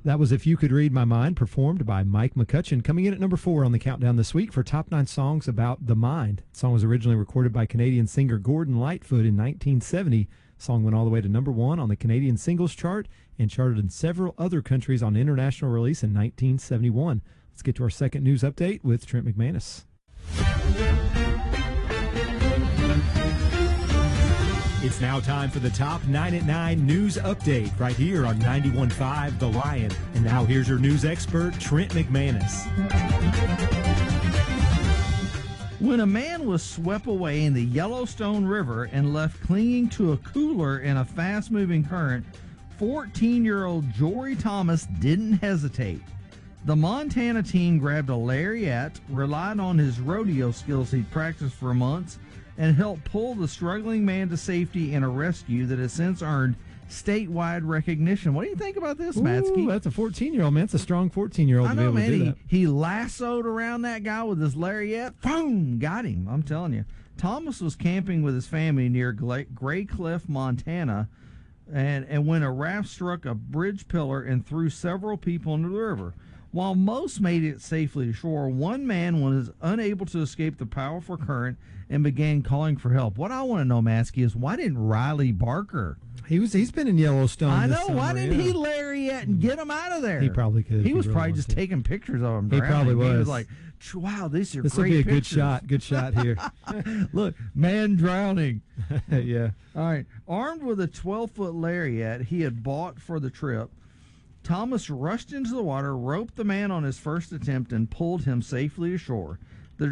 That was If You Could Read My Mind, performed by Mike McCutcheon, coming in at number 4 on the countdown this week for Top 9 Songs About the Mind. The song was originally recorded by Canadian singer Gordon Lightfoot in 1970. The song went all the way to number 1 on the Canadian Singles Chart and charted in several other countries on international release in 1971. Let's get to our second news update with Trent McManus. It's now time for the Top 9 at 9 News Update right here on 91.5 The Lion. And now here's your news expert, Trent McManus. When a man was swept away in the Yellowstone River and left clinging to a cooler in a fast-moving current, 14-year-old Jory Thomas didn't hesitate. The Montana teen grabbed a lariat, relied on his rodeo skills he'd practiced for months, and helped pull the struggling man to safety in a rescue that has since earned statewide recognition. What do you think about this, Matsky? That's a 14-year-old, man. It's a strong 14-year-old to be able to do that. He lassoed around that guy with his lariat. Boom! Got him. I'm telling you. Thomas was camping with his family near Gray Cliff, Montana, and when a raft struck a bridge pillar and threw several people into the river. While most made it safely to shore, one man was unable to escape the powerful current and began calling for help. What I want to know, Maskey, is why didn't Riley Barker? He's been in Yellowstone. I know. This summer, why didn't he lariat and get him out of there? He probably could. He was probably just taking pictures of him. He probably was. He was like, "Wow, these are this great will be a pictures. good shot. Good shot here. Look, man drowning." Yeah. All right. Armed with a 12-foot lariat he had bought for the trip, Thomas rushed into the water, roped the man on his first attempt, and pulled him safely ashore.